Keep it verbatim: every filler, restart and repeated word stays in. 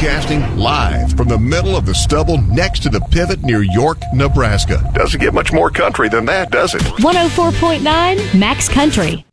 Broadcasting live from the middle of the stubble next to the pivot near York, Nebraska. Doesn't get much more country than that, does it? one oh four point nine Max Country.